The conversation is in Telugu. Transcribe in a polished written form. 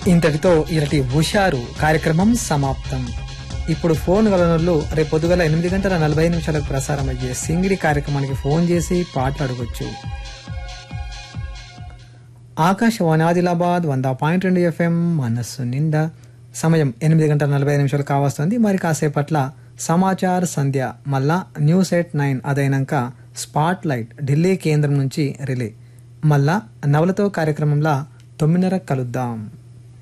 ఇంతటితో ఇలాంటి హుషారు కార్యక్రమం సమాప్తం. ఇప్పుడు ఫోన్ గలనోళ్ళు రేపు పొద్దుగల 8:40 ప్రసారం అయ్యే సింగిడి కార్యక్రమానికి ఫోన్ చేసి పాటలు అడగొచ్చు. ఆకాశవాణి ఆదిలాబాద్ 100.2 FM మనస్సు నిండా. సమయం 8:40 కావస్తుంది. మరి కాసేపట్ల సమాచార్ సంధ్య, మళ్ళా news at 9 అదైనాక spot light Delhi కేంద్రం నుంచి రిలే. మళ్ళా నవలతో కార్యక్రమంలో 9:30 కలుద్దాం.